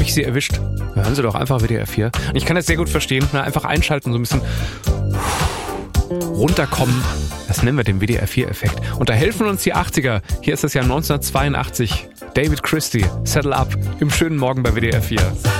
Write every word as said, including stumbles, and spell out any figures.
habe ich Sie erwischt. Hören Sie doch einfach W D R vier. Und ich kann das sehr gut verstehen. Na, einfach einschalten, so ein bisschen runterkommen. Das nennen wir den W D R vier Effekt. Und da helfen uns die achtziger. Hier ist das Jahr neunzehnhundertzweiundachtzig. David Christie, Settle Up, im schönen Morgen bei W D R vier.